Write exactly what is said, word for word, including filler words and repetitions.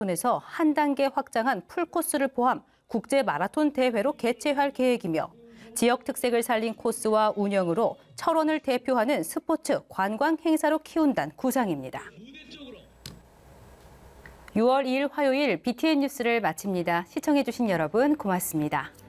에서 한 단계 확장한 풀코스를 포함 국제 마라톤 대회로 개최할 계획이며 지역 특색을 살린 코스와 운영으로 철원을 대표하는 스포츠 관광 행사로 키운다는 구상입니다. 유월 이일 화요일 비티엔 뉴스를 마칩니다. 시청해주신 여러분 고맙습니다.